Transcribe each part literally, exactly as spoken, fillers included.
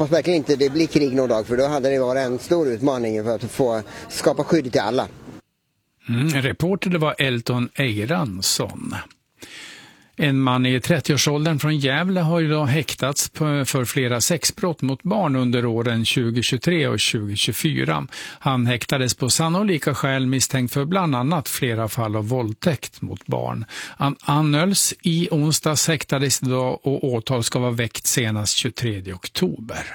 hoppas verkligen inte det blir krig någon dag, för då hade det varit en stor utmaning för att få skapa skydd till alla. Mm, reporter det var Elton Eiransson. En man i trettioårsåldern från Gävle har idag häktats för flera sexbrott mot barn under åren tjugohundratjugotre och tjugohundratjugofyra. Han häktades på sannolika skäl misstänkt för bland annat flera fall av våldtäkt mot barn. Han anhölls i onsdags, häktades idag och åtal ska vara väckt senast tjugotredje oktober.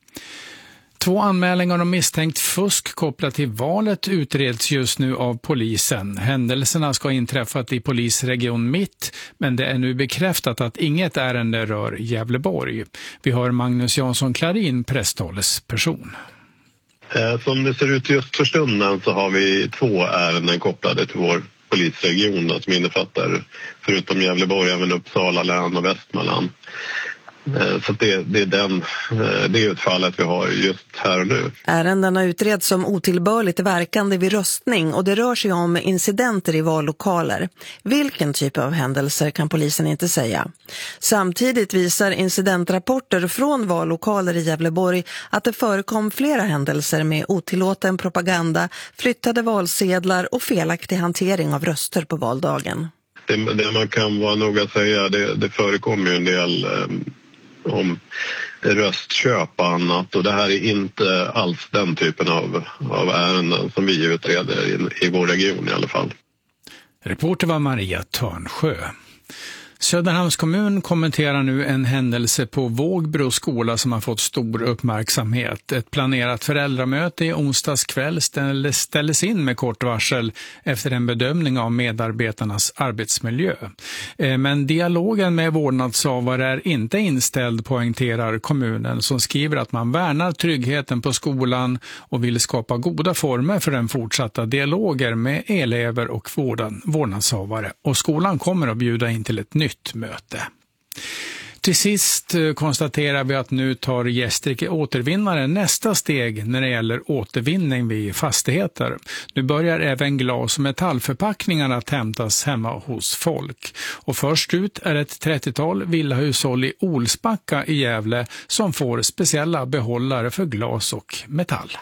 Två anmälningar om misstänkt fusk kopplat till valet utreds just nu av polisen. Händelserna ska ha inträffat i polisregion Mitt, men det är nu bekräftat att inget ärende rör Gävleborg. Vi har Magnus Jansson Klarin, presstalesperson. Som det ser ut just för stunden så har vi två ärenden kopplade till vår polisregion som innefattar förutom Gävleborg även Uppsala län och Västmanland. Så det, det är den, det är utfallet vi har just här och nu. Ärendena utreds som otillbörligt verkande vid röstning och det rör sig om incidenter i vallokaler. Vilken typ av händelser kan polisen inte säga. Samtidigt visar incidentrapporter från vallokaler i Gävleborg att det förekom flera händelser med otillåten propaganda, flyttade valsedlar och felaktig hantering av röster på valdagen. Det, det man kan vara noga säga, det, det förekommer ju en del um, om röstköp och annat, och det här är inte alls den typen av, av ärenden som vi utreder i, i vår region i alla fall. Reporter var Maria Törnsjö. Söderhamns kommun kommenterar nu en händelse på Vågbro skola som har fått stor uppmärksamhet. Ett planerat föräldramöte i onsdags kväll ställdes in med kort varsel efter en bedömning av medarbetarnas arbetsmiljö. Men dialogen med vårdnadshavare är inte inställd, poängterar kommunen, som skriver att man värnar tryggheten på skolan och vill skapa goda former för den fortsatta dialoger med elever och vårdnadshavare. Och skolan kommer att bjuda in till ett nytt möte. Till sist konstaterar vi att nu tar Gästrike återvinnare nästa steg när det gäller återvinning vid fastigheter. Nu börjar även glas- och metallförpackningarna att hämtas hemma hos folk. Och först ut är ett trettiotal villahushåll i Olsbacka i Gävle som får speciella behållare för glas och metall.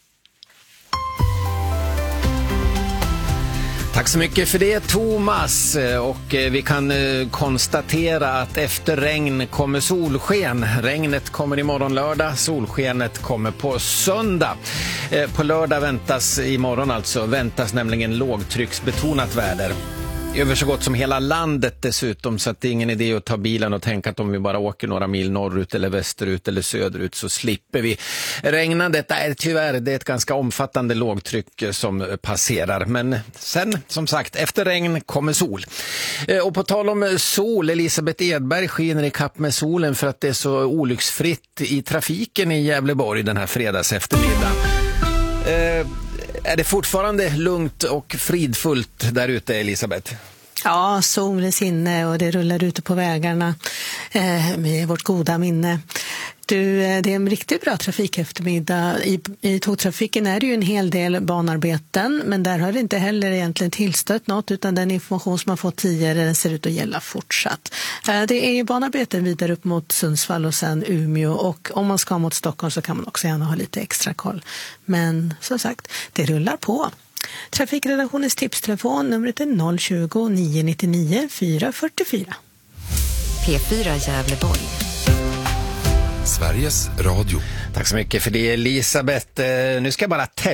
Tack så mycket för det, Thomas. Och vi kan konstatera att efter regn kommer solsken. Regnet kommer imorgon lördag, solskenet kommer på söndag. På lördag väntas, imorgon alltså, väntas nämligen lågtrycksbetonat väder. Över så gott som hela landet dessutom, så att det är ingen idé att ta bilen och tänka att om vi bara åker några mil norrut eller västerut eller söderut så slipper vi regnandet. Är tyvärr, det är ett ganska omfattande lågtryck som passerar. Men sen, som sagt, efter regn kommer sol. Och på tal om sol, Elisabeth Edberg skiner i kapp med solen för att det är så olycksfritt i trafiken i Gävleborg den här fredags eftermiddag. Eh, Är det fortfarande lugnt och fridfullt där ute, Elisabeth? Ja, solens inne och det rullar ute på vägarna eh, med vårt goda minne. Du, det är en riktigt bra trafik eftermiddag. I, I tågtrafiken är det ju en hel del banarbeten, men där har det inte heller egentligen tillstött något, utan den information som man fått tidigare den ser ut att gälla fortsatt. Det är ju banarbeten vidare upp mot Sundsvall och sen Umeå, och om man ska mot Stockholm så kan man också gärna ha lite extra koll. Men som sagt, det rullar på. Trafikredaktionens tipstelefon, numret är noll tjugo, nio nittionio, fyra fyrtiofyra. P fyra Gävleborg. Sveriges Radio. Tack så mycket för det, Elisabeth. Nu ska jag bara testa